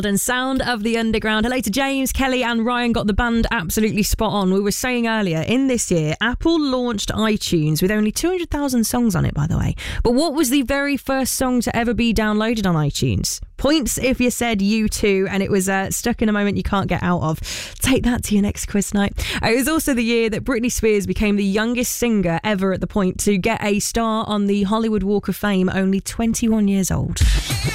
And Sound of the Underground. Hello to James, Kelly and Ryan. Got the band absolutely spot on. We were saying earlier, in this year, Apple launched iTunes with only 200,000 songs on it, by the way. But what was the very first song to ever be downloaded on iTunes? Points if you said U2 and it was Stuck in a Moment You Can't Get Out Of. Take that to your next quiz night. It was also the year that Britney Spears became the youngest singer ever at the point to get a star on the Hollywood Walk of Fame, only 21 years old.